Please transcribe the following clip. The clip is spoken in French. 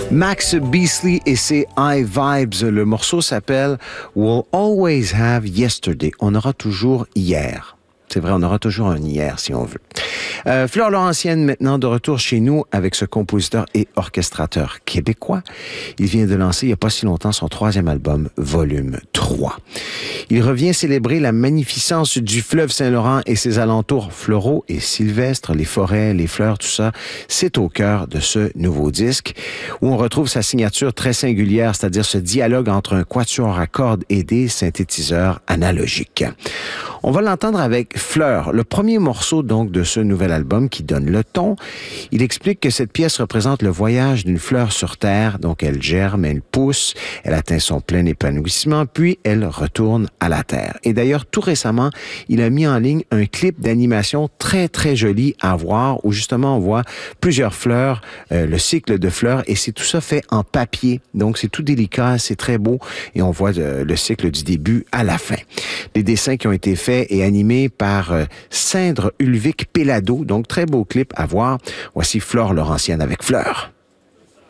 Max Beasley et ses High Vibes. Le morceau s'appelle We'll Always Have Yesterday. On aura toujours hier. C'est vrai, on aura toujours un hier si on veut. Fleur Laurentienne, maintenant de retour chez nous avec ce compositeur et orchestrateur québécois. Il vient de lancer il n'y a pas si longtemps son 3e album, volume 3. Il revient célébrer la magnificence du fleuve Saint-Laurent et ses alentours floraux et sylvestres, les forêts, les fleurs, tout ça. C'est au cœur de ce nouveau disque où on retrouve sa signature très singulière, c'est-à-dire ce dialogue entre un quatuor à cordes et des synthétiseurs analogiques. On va l'entendre avec Fleur, le premier morceau donc de ce nouvel album qui donne le ton. Il explique que cette pièce représente le voyage d'une fleur sur terre, donc elle germe, elle pousse, elle atteint son plein épanouissement, puis elle retourne à la terre. Et d'ailleurs, tout récemment, il a mis en ligne un clip d'animation très, très joli à voir, où justement on voit plusieurs fleurs, le cycle de fleurs, et c'est tout ça fait en papier. Donc c'est tout délicat, c'est très beau, et on voit le cycle du début à la fin. Les dessins qui ont été faits et animé par Cindre Ulvic Pelado. Donc, très beau clip à voir. Voici Fleur Laurentienne avec Fleur.